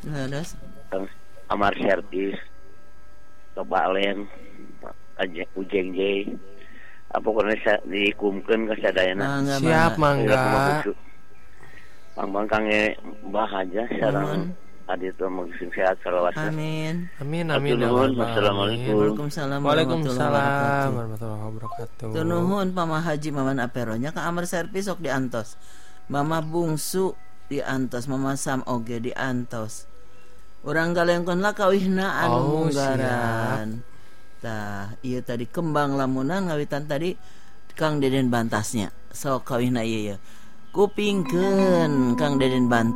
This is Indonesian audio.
Terus Amar Servis kebalen Ujeng J apa pokoknya dikumkeun ka sadayana. Siap mangga. Bang kange bah aja sareng adi tuh mungkin sehat salawatna. Amin. Amin. Assalamualaikum. Waalaikumsalam warahmatullahi wabarakatuh. Tunuhun Mama Haji Maman Aperonya ka Amar Servis sok diantos. Mama Bungsu diantos, Mama Sam oge diantos. Urang galengkeun lah kawihna anu munggaran. Tah, ieu tadi kembang lamunan ngawitan tadi Kang Deden Bantasnya. Sok kawihna ieu. Kupingkeun Kang Deden Bantas